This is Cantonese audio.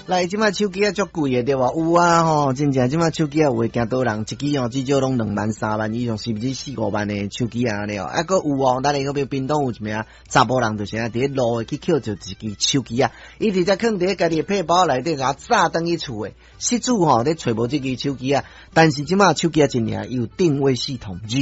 来，即摆手機啊足貴誒，對吧？有啊吼，真正即擺手機啊有會驚倒人，一支哦至少攏2萬3萬以上，是不是4-5萬誒手機啊？你哦，啊個有哦，咱嚟嗰邊屏東有一名查甫人，就是啊，佇路去捡着一支手機啊，伊直接囥佇家己誒背包內底，甲炸轉去厝誒。失主吼，咧找無即支手機啊，但是即擺手機啊真靚，有定位系統。